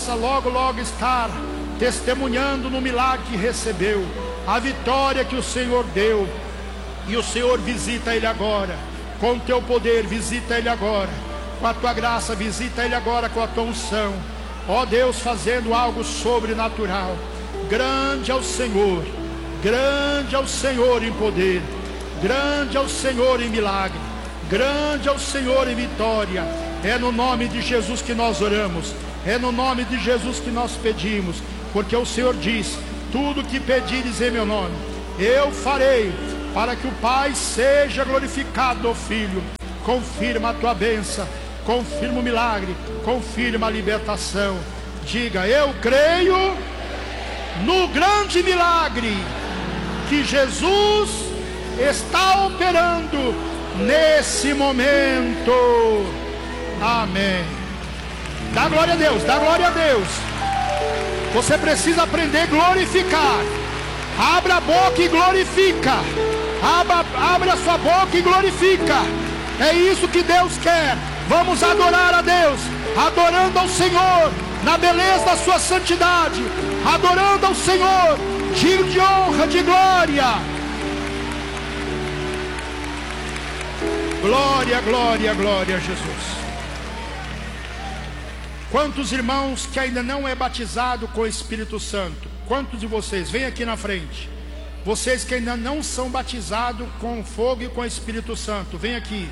possa logo, logo estar testemunhando no milagre que recebeu, a vitória que o Senhor deu. E o Senhor visita ele agora, com o teu poder, visita ele agora, com a tua graça, visita ele agora com a tua unção. Ó Deus, fazendo algo sobrenatural. Grande é o Senhor, grande é o Senhor em poder, grande é o Senhor em milagre, grande é o Senhor em vitória. É no nome de Jesus que nós oramos, é no nome de Jesus que nós pedimos, porque o Senhor diz: tudo que pedires em meu nome, eu farei, para que o Pai seja glorificado no Filho. Confirma a tua bênção, confirma o milagre, confirma a libertação. Diga: eu creio no grande milagre que Jesus está operando nesse momento. Amém. Dá glória a Deus, dá glória a Deus. Você precisa aprender a glorificar. Abra a boca e glorifica. Abra a sua boca e glorifica. É isso que Deus quer. Vamos adorar a Deus, adorando ao Senhor na beleza da sua santidade, adorando ao Senhor, digno de honra, de glória. Glória, glória, glória a Jesus. Quantos irmãos que ainda não é batizado com o Espírito Santo? Quantos de vocês? Vem aqui na frente. Vocês que ainda não são batizados com fogo e com o Espírito Santo, vem aqui.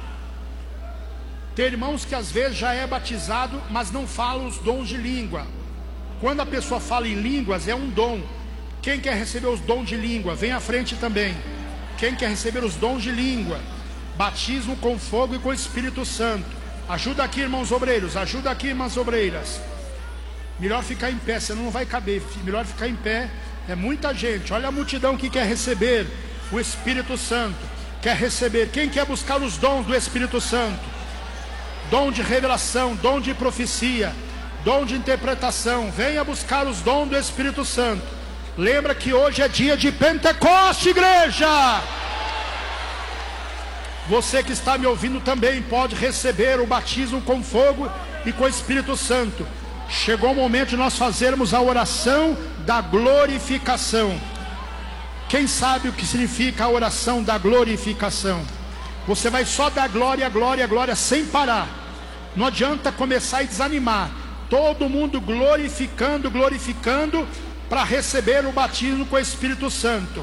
Tem irmãos que às vezes já é batizado, mas não falam os dons de língua. Quando a pessoa fala em línguas, é um dom. Quem quer receber os dons de língua, vem à frente também. Quem quer receber os dons de língua? Batismo com fogo e com o Espírito Santo. Ajuda aqui, irmãos obreiros, ajuda aqui, irmãs obreiras. Melhor ficar em pé, senão não vai caber. Melhor ficar em pé, é muita gente. Olha a multidão que quer receber o Espírito Santo. Quer receber, quem quer buscar os dons do Espírito Santo? Dom de revelação, dom de profecia, dom de interpretação. Venha buscar os dons do Espírito Santo. Lembra que hoje é dia de Pentecoste, igreja. Você que está me ouvindo também pode receber o batismo com fogo e com o Espírito Santo. Chegou o momento de nós fazermos a oração da glorificação. Quem sabe o que significa a oração da glorificação? Você vai só dar glória, glória, glória sem parar. Não adianta começar e desanimar. Todo mundo glorificando, glorificando, para receber o batismo com o Espírito Santo.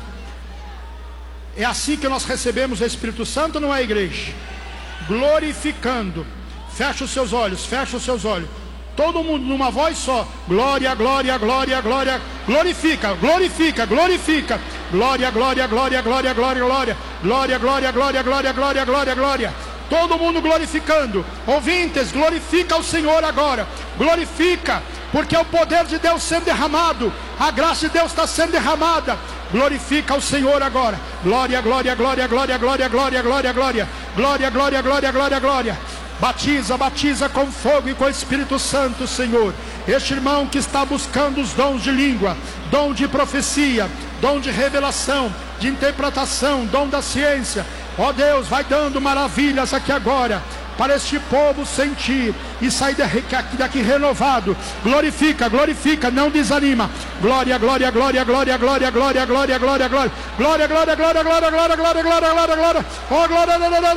É assim que nós recebemos o Espírito Santo, não é, igreja? Glorificando. Fecha os seus olhos, fecha os seus olhos. Todo mundo numa voz só. Glória, glória, glória, glória. Glorifica, glorifica, glorifica. Glória, glória, glória, glória, glória, glória. Glória, glória, glória, glória, glória, glória, glória. Todo mundo glorificando. Ouvintes, glorifica o Senhor agora. Glorifica, porque é o poder de Deus sendo derramado. A graça de Deus está sendo derramada. Glorifica o Senhor agora. Glória, glória, glória, glória, glória, glória, glória, glória. Glória, glória, glória, glória, glória. Batiza, batiza com fogo e com o Espírito Santo, Senhor. Este irmão que está buscando os dons de língua, dom de profecia, dom de revelação, de interpretação, dom da ciência. Ó Deus, vai dando maravilhas aqui agora, para este povo sentir e sair daqui renovado. Glorifica, glorifica, não desanima. Glória, glória, glória, glória, glória, glória, glória, glória, glória. Glória, glória, glória, glória, glória, glória, glória, glória, glória. Oh glória,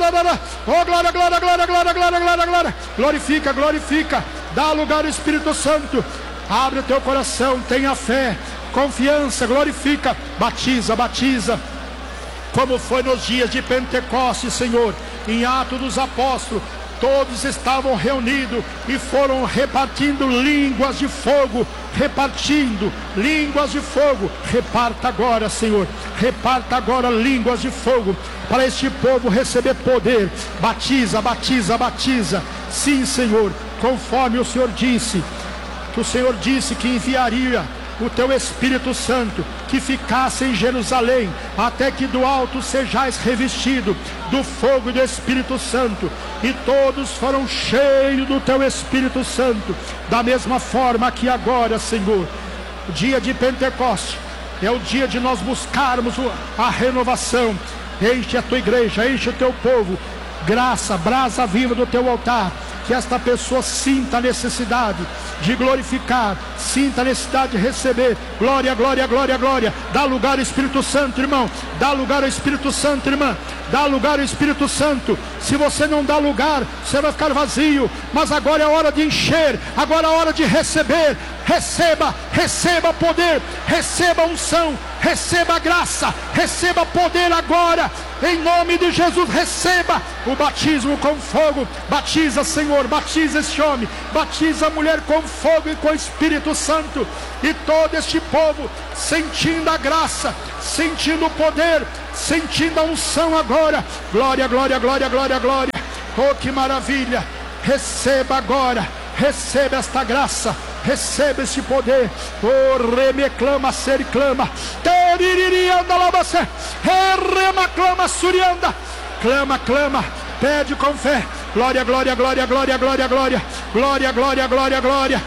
oh glória, glória, glória, glória, glória, glória, glória. Glorifica, glorifica. Dá lugar ao Espírito Santo. Abre o teu coração, tenha fé, confiança, glorifica. Batiza, batiza. Como foi nos dias de Pentecostes, Senhor, em Atos dos Apóstolos, todos estavam reunidos e foram repartindo línguas de fogo, repartindo línguas de fogo. Reparta agora, Senhor, reparta agora línguas de fogo, para este povo receber poder. Batiza, batiza, batiza. Sim, Senhor, conforme o Senhor disse, que o Senhor disse que enviaria o teu Espírito Santo, que ficasse em Jerusalém, até que do alto sejais revestido do fogo do Espírito Santo. E todos foram cheios do teu Espírito Santo. Da mesma forma que agora, Senhor, o dia de Pentecostes é o dia de nós buscarmos a renovação. Enche a tua igreja, enche o teu povo. Graça, brasa viva do teu altar. Que esta pessoa sinta a necessidade de glorificar. Sinta a necessidade de receber. Glória, glória, glória, glória. Dá lugar ao Espírito Santo, irmão. Dá lugar ao Espírito Santo, irmã. Dá lugar ao Espírito Santo. Se você não dá lugar, você vai ficar vazio. Mas agora é a hora de encher. Agora é a hora de receber. Receba, receba poder, receba unção, receba graça, receba poder agora, em nome de Jesus. Receba o batismo com fogo. Batiza, Senhor, batiza este homem, batiza a mulher com fogo e com o Espírito Santo, e todo este povo sentindo a graça, sentindo o poder, sentindo a unção agora. Glória, glória, glória, glória, glória. Oh, que maravilha. Receba agora, receba esta graça, receba esse poder. Oh, remeclama, sericlama, teririanda labacé, remaclama, surianda, clama, clama, pede com fé. Glória, glória, glória, glória, glória, glória, glória, glória, glória, glória.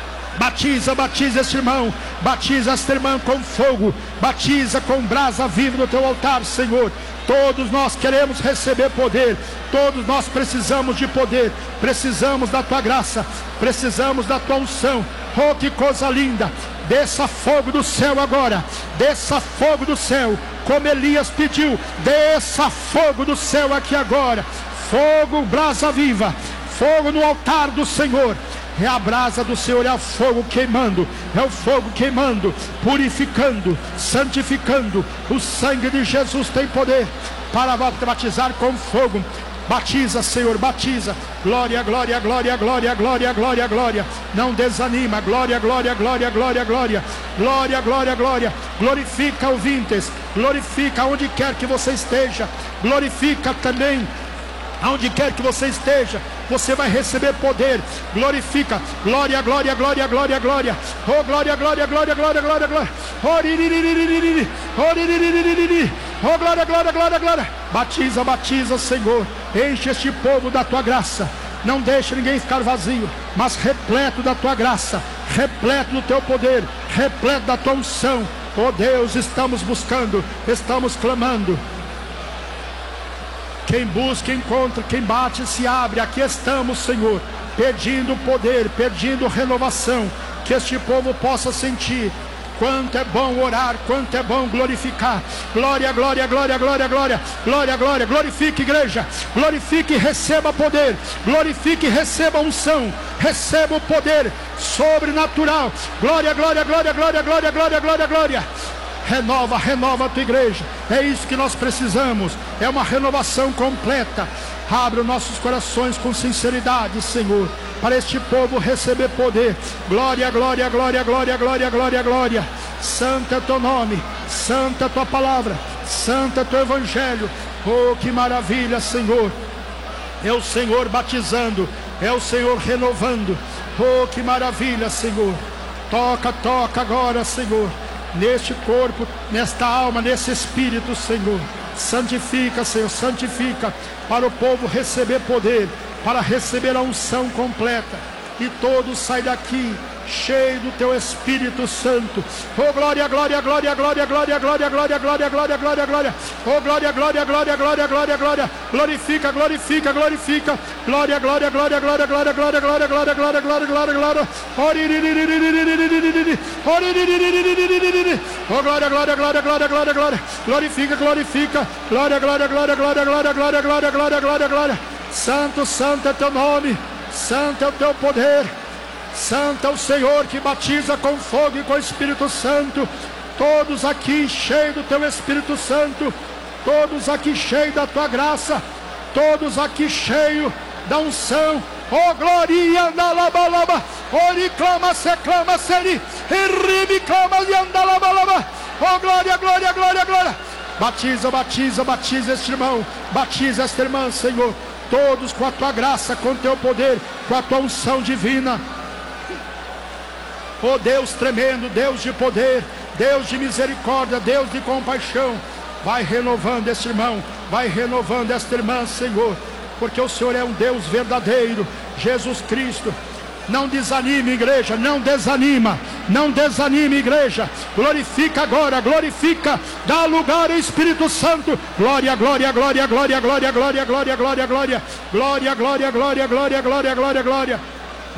Batiza, batiza este irmão, batiza esta irmã com fogo, batiza com brasa viva no teu altar, Senhor. Todos nós queremos receber poder, todos nós precisamos de poder, precisamos da tua graça, precisamos da tua unção. Oh, que coisa linda! Desça fogo do céu agora, desça fogo do céu, como Elias pediu, desça fogo do céu aqui agora. Fogo, brasa viva, fogo no altar do Senhor. É a brasa do Senhor, é o fogo queimando, é o fogo queimando, purificando, santificando. O sangue de Jesus tem poder para batizar com fogo. Batiza, Senhor, batiza. Glória, glória, glória, glória, glória, glória, glória. Não desanima. Glória, glória, glória, glória, glória. Glória, glória, glória. Glorifica, ouvintes. Glorifica onde quer que você esteja. Glorifica também aonde quer que você esteja, você vai receber poder. Glorifica, glória, glória, glória, glória, glória. Oh, glória, glória, glória, glória, glória, glória. Oh, iririririririri. Oh, iririririririri. Oh, glória, glória, glória, glória. Batiza, batiza, Senhor. Enche este povo da tua graça. Não deixe ninguém ficar vazio, mas repleto da tua graça, repleto do teu poder, repleto da tua unção. Oh Deus, estamos buscando, estamos clamando. Quem busca, encontra. Quem bate, se abre. Aqui estamos, Senhor, pedindo poder, pedindo renovação. Que este povo possa sentir quanto é bom orar, quanto é bom glorificar. Glória, glória, glória, glória, glória. Glória, glória. Glorifique, igreja. Glorifique e receba poder. Glorifique e receba unção. Receba o poder sobrenatural. Glória, glória, glória, glória, glória, glória, glória, glória. Renova, renova a tua igreja. É isso que nós precisamos. É uma renovação completa. Abra os nossos corações com sinceridade, Senhor, para este povo receber poder. Glória, glória, glória, glória, glória, glória, glória. Santo é teu nome, santa é tua palavra, santo é teu evangelho. Oh, que maravilha, Senhor. É o Senhor batizando, é o Senhor renovando. Oh, que maravilha, Senhor. Toca, toca agora, Senhor, neste corpo, nesta alma, nesse espírito, Senhor. Santifica, Senhor, santifica, para o povo receber poder, para receber a unção completa, e todos saem daqui cheio do teu Espírito Santo. Oh, glória, glória, glória, glória, glória, glória, glória, glória, glória, glória, glória. Oh, glória, glória, glória, glória, glória, glória. Glorifica, glorifica, glorifica. Glória, glória, glória, glória, glória, glória, glória, glória, glória, glória, glória, glória. Oh, glória, glória, glória, glória, glória, glória. Glorifica, glorifica. Glória, glória, glória, glória, glória, glória, glória, glória, glória, glória. Santo, santo é teu nome. Santo é o teu poder. Santo é o Senhor que batiza com fogo e com o Espírito Santo. Todos aqui cheios do teu Espírito Santo, todos aqui cheios da tua graça, todos aqui cheios da unção. Oh, glória, andalabalaba, ori clama, se clama, seri, ribi clama, e andalabalaba. Oh, glória, glória, glória, glória. Batiza, batiza, batiza este irmão, batiza esta irmã, Senhor. Todos com a tua graça, com o teu poder, com a tua unção divina. Oh Deus tremendo, Deus de poder, Deus de misericórdia, Deus de compaixão, vai renovando este irmão, vai renovando esta irmã, Senhor, porque o Senhor é um Deus verdadeiro, Jesus Cristo. Não desanime, igreja, não desanima, não desanime, igreja. Glorifica agora, glorifica, dá lugar ao Espírito Santo. Glória, glória, glória, glória, glória, glória, glória, glória, glória, glória, glória, glória, glória, glória, glória, glória.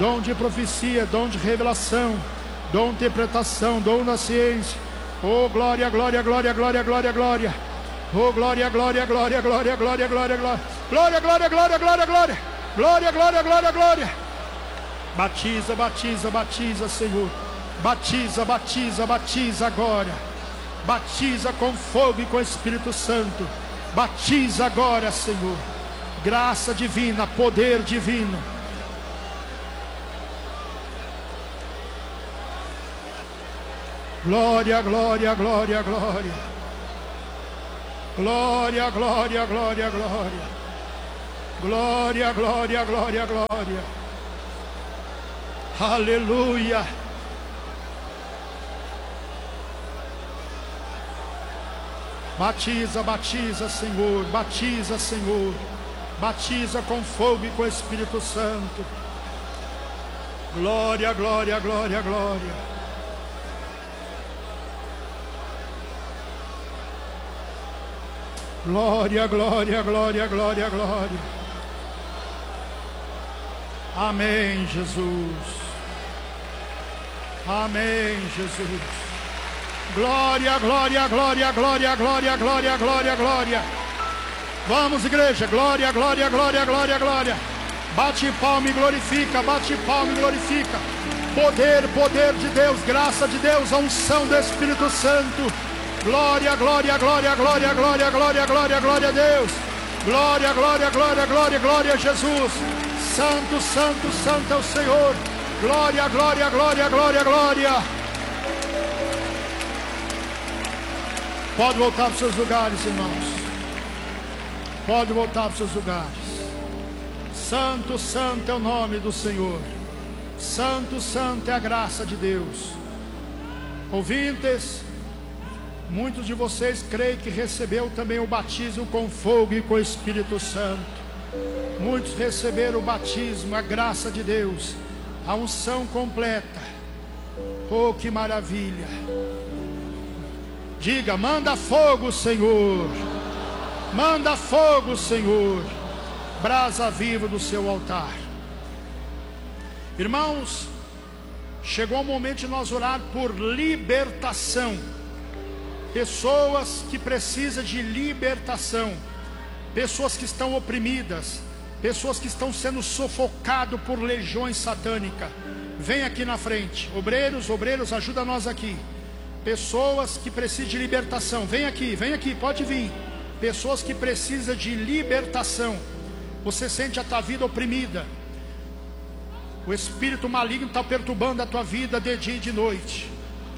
dom de profecia, dom de revelação, dom de interpretação, dom da ciência. Oh, glória, glória, glória, glória, glória, glória. Oh, glória, glória, glória, glória, glória, glória, glória. Glória, glória, glória, glória, glória. Glória, glória, glória, glória. Batiza, batiza, batiza, Senhor. Batiza, batiza, batiza agora. Batiza com fogo e com Espírito Santo. Batiza agora, Senhor. Graça divina, poder divino. Glória, glória, glória, glória. Glória, glória, glória, glória. Glória, glória, glória, glória. Aleluia. Batiza, batiza, Senhor. Batiza, Senhor. Batiza com fogo e com Espírito Santo. Glória, glória, glória, glória. Glória, glória, glória, glória, glória. Amém, Jesus. Amém, Jesus. Glória, glória, glória, glória, glória, glória, glória, glória. Vamos, igreja. Glória, glória, glória, glória, glória. Bate palma e glorifica, bate palma e glorifica. Poder, poder de Deus, graça de Deus, a unção do Espírito Santo. Glória, glória, glória, glória, glória, glória, glória, glória a Deus. Glória, glória, glória, glória, glória a Jesus. Santo, santo, santo é o Senhor. Glória, glória, glória, glória, glória. Pode voltar para os seus lugares, irmãos. Pode voltar para os seus lugares. Santo, santo é o nome do Senhor. Santo, santo é a graça de Deus. Ouvintes, muitos de vocês creem que recebeu também o batismo com fogo e com o Espírito Santo. Muitos receberam o batismo, a graça de Deus, a unção completa. Oh, que maravilha! Diga: manda fogo, Senhor. Manda fogo, Senhor. Brasa viva do seu altar. Irmãos, chegou o momento de nós orar por libertação. Pessoas que precisam de libertação, pessoas que estão oprimidas, pessoas que estão sendo sufocadas por legiões satânicas. Vem aqui na frente, obreiros, ajuda nós aqui. Pessoas que precisam de libertação, vem aqui, pode vir. Pessoas que precisam de libertação. Você sente a tua vida oprimida, o espírito maligno está perturbando a tua vida de dia e de noite.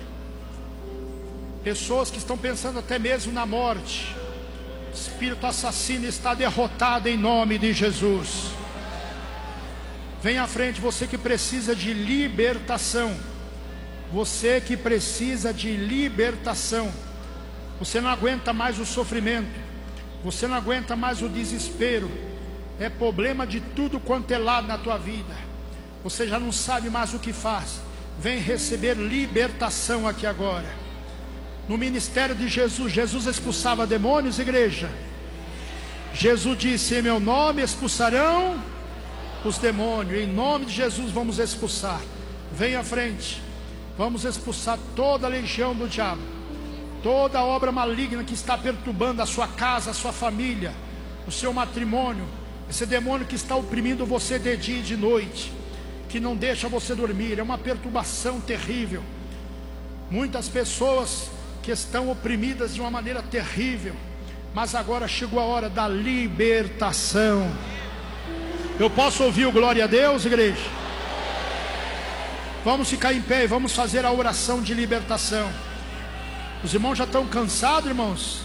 Pessoas que estão pensando até mesmo na morte. O espírito assassino está derrotado em nome de Jesus. Vem à frente, você que precisa de libertação. Você que precisa de libertação. Você não aguenta mais o sofrimento. Você não aguenta mais o desespero. É problema de tudo quanto é lado na tua vida. Você já não sabe mais o que faz. Vem receber libertação aqui agora. No ministério de Jesus, Jesus expulsava demônios, igreja. Jesus disse: em meu nome expulsarão os demônios. Em nome de Jesus vamos expulsar. Vem à frente. Vamos expulsar toda a legião do diabo, toda a obra maligna que está perturbando a sua casa, a sua família, o seu matrimônio. Esse demônio que está oprimindo você de dia e de noite, que não deixa você dormir. É uma perturbação terrível. Muitas pessoas que estão oprimidas de uma maneira terrível, mas agora chegou a hora da libertação. Eu posso ouvir o glória a Deus, igreja? Vamos ficar em pé e vamos fazer a oração de libertação. Os irmãos já estão cansados, irmãos?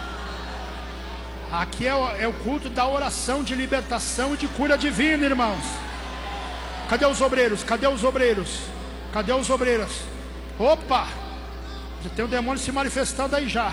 Aqui é o culto da oração de libertação e de cura divina, irmãos. Cadê os obreiros? Cadê os obreiros? Cadê os obreiros? Opa! Já tem um demônio se manifestando aí já.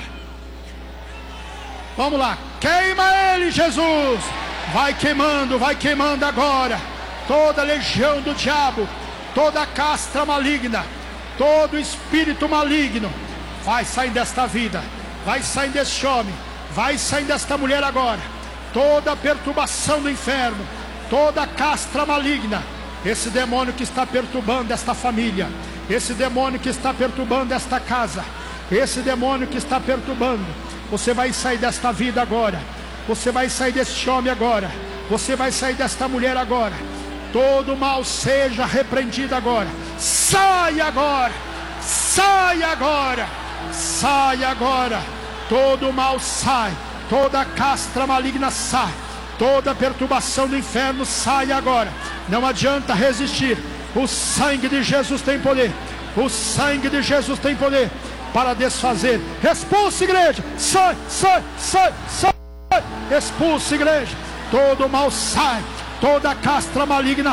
Vamos lá. Queima ele, Jesus. Vai queimando agora. Toda legião do diabo, toda castra maligna, todo espírito maligno, vai sair desta vida, vai sair deste homem, vai sair desta mulher agora. Toda perturbação do inferno, toda castra maligna, esse demônio que está perturbando esta família, esse demônio que está perturbando esta casa, esse demônio que está perturbando, você vai sair desta vida agora, você vai sair deste homem agora, você vai sair desta mulher agora. Todo mal seja repreendido agora. Sai agora, sai agora, sai agora. Todo mal sai, toda castra maligna sai, toda perturbação do inferno sai agora. Não adianta resistir. O sangue de Jesus tem poder. O sangue de Jesus tem poder para desfazer. Expulsa, igreja. Sai, sai, sai, sai. Expulsa, igreja. Todo mal sai, toda castra maligna